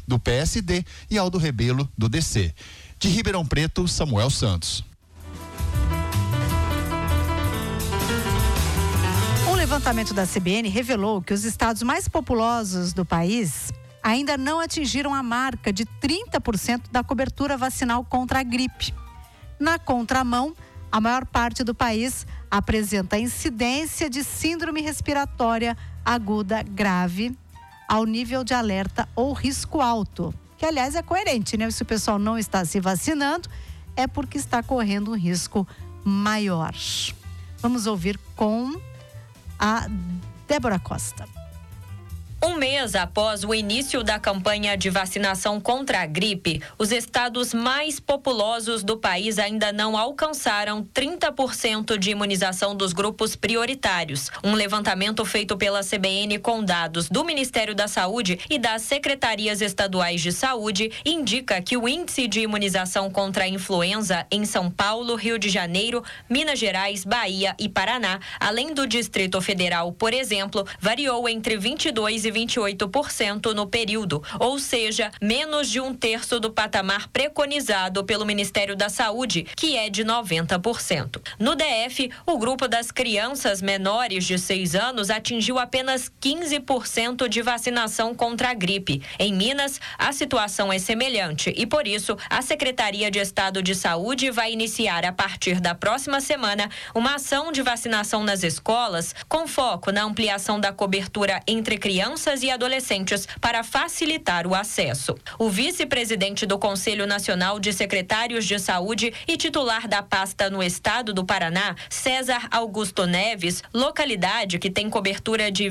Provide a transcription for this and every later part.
do PSD, e Aldo Rebelo, do DC. De Ribeirão Preto, Samuel Santos. Um levantamento da CBN revelou que os estados mais populosos do país ainda não atingiram a marca de 30% da cobertura vacinal contra a gripe. Na contramão, a maior parte do país apresenta incidência de síndrome respiratória aguda grave ao nível de alerta ou risco alto, que aliás é coerente, né? Se o pessoal não está se vacinando, é porque está correndo um risco maior. Vamos ouvir com a Débora Costa. Um mês após o início da campanha de vacinação contra a gripe, os estados mais populosos do país ainda não alcançaram 30% de imunização dos grupos prioritários. Um levantamento feito pela CBN com dados do Ministério da Saúde e das secretarias estaduais de saúde indica que o índice de imunização contra a influenza em São Paulo, Rio de Janeiro, Minas Gerais, Bahia e Paraná, além do Distrito Federal, por exemplo, variou entre 22% e 28% no período, ou seja, menos de um terço do patamar preconizado pelo Ministério da Saúde, que é de 90%. No DF, o grupo das crianças menores de 6 anos atingiu apenas 15% de vacinação contra a gripe. Em Minas, a situação é semelhante e, por isso, a Secretaria de Estado de Saúde vai iniciar, a partir da próxima semana, uma ação de vacinação nas escolas com foco na ampliação da cobertura entre crianças e adolescentes para facilitar o acesso. O vice-presidente do Conselho Nacional de Secretários de Saúde e titular da pasta no estado do Paraná, César Augusto Neves, localidade que tem cobertura de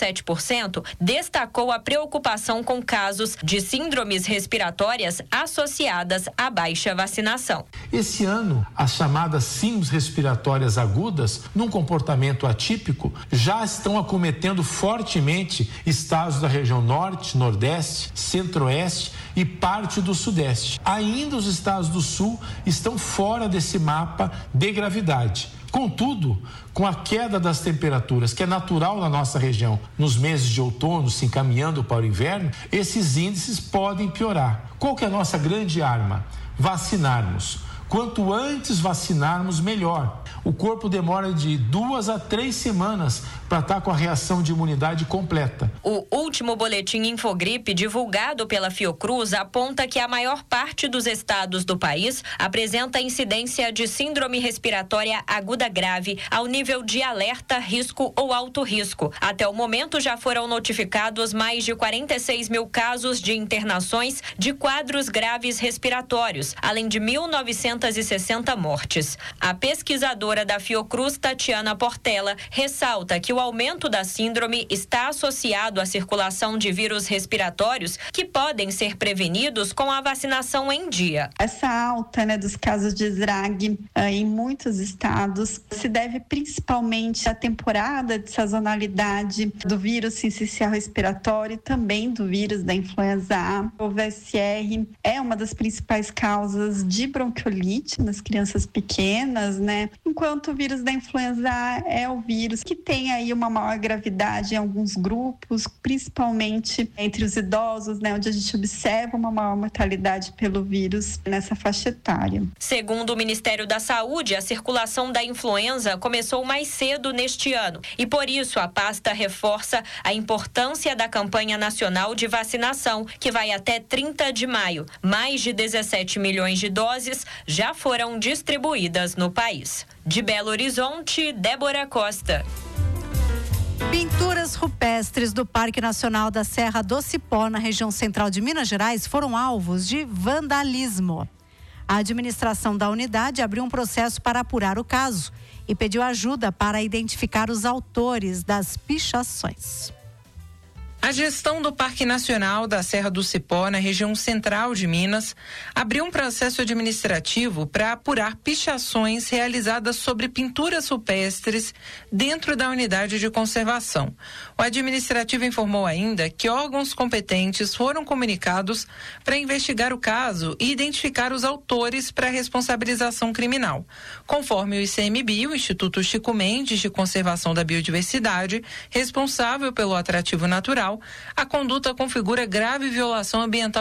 27%, destacou a preocupação com casos de síndromes respiratórias associadas à baixa vacinação. Esse ano, as chamadas síndromes respiratórias agudas, num comportamento atípico, já estão acometendo fortemente estados da região norte, nordeste, centro-oeste e parte do sudeste. Ainda os estados do sul estão fora desse mapa de gravidade. Contudo, com a queda das temperaturas, que é natural na nossa região, nos meses de outono, se encaminhando para o inverno, esses índices podem piorar. Qual que é a nossa grande arma? Vacinarmos. Quanto antes vacinarmos, melhor. O corpo demora de 2 a 3 semanas para estar com a reação de imunidade completa. O último boletim Infogripe divulgado pela Fiocruz aponta que a maior parte dos estados do país apresenta incidência de síndrome respiratória aguda grave ao nível de alerta, risco ou alto risco. Até o momento já foram notificados mais de 46 mil casos de internações de quadros graves respiratórios, além de 1.960 mortes. A pesquisadora da Fiocruz, Tatiana Portela, ressalta que o aumento da síndrome está associado à circulação de vírus respiratórios que podem ser prevenidos com a vacinação em dia. Essa alta, dos casos de SRAG em muitos estados se deve principalmente à temporada de sazonalidade do vírus sincicial respiratório e também do vírus da influenza A. O VSR é uma das principais causas de bronquiolite nas crianças pequenas, enquanto o vírus da influenza A é o vírus que tem aí uma maior gravidade em alguns grupos, principalmente entre os idosos, onde a gente observa uma maior mortalidade pelo vírus nessa faixa etária. Segundo o Ministério da Saúde, a circulação da influenza começou mais cedo neste ano e, por isso, a pasta reforça a importância da campanha nacional de vacinação, que vai até 30 de maio. Mais de 17 milhões de doses já foram distribuídas no país. De Belo Horizonte, Débora Costa. Pinturas rupestres do Parque Nacional da Serra do Cipó, na região central de Minas Gerais, foram alvos de vandalismo. A administração da unidade abriu um processo para apurar o caso e pediu ajuda para identificar os autores das pichações. A gestão do Parque Nacional da Serra do Cipó, na região central de Minas, abriu um processo administrativo para apurar pichações realizadas sobre pinturas rupestres dentro da unidade de conservação. O administrativo informou ainda que órgãos competentes foram comunicados para investigar o caso e identificar os autores para responsabilização criminal. Conforme o ICMBio, o Instituto Chico Mendes de Conservação da Biodiversidade, responsável pelo atrativo natural, a conduta configura grave violação ambiental